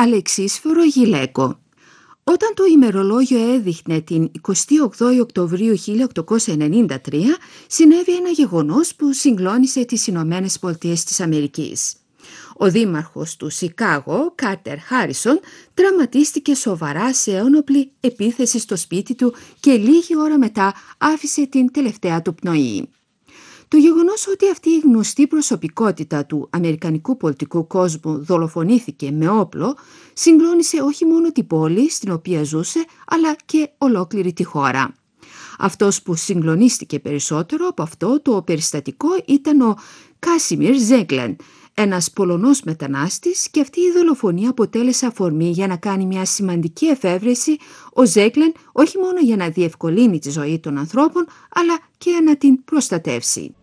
αλεξίσφαιρο γυλαίκο. Όταν το ημερολόγιο έδειχνε την 28η Οκτωβρίου 1893, συνέβη ένα γεγονός που συγκλώνησε τις Ηνωμένες Πολιτείες της Αμερικής. Ο δήμαρχος του Σικάγο, Κάρτερ Χάρισον, τραυματίστηκε σοβαρά σε ένοπλη επίθεση στο σπίτι του και λίγη ώρα μετά άφησε την τελευταία του πνοή. Το γεγονός ότι αυτή η γνωστή προσωπικότητα του αμερικανικού πολιτικού κόσμου δολοφονήθηκε με όπλο συγκλώνησε όχι μόνο την πόλη στην οποία ζούσε, αλλά και ολόκληρη τη χώρα. Αυτός που συγκλονίστηκε περισσότερο από αυτό το περιστατικό ήταν ο Κάσιμιρ Ζέγκλεν, ένας Πολωνός μετανάστης, και αυτή η δολοφονία αποτέλεσε αφορμή για να κάνει μια σημαντική εφεύρεση ο Ζέγκλεν, όχι μόνο για να διευκολύνει τη ζωή των ανθρώπων, αλλά και να την προστατεύσει.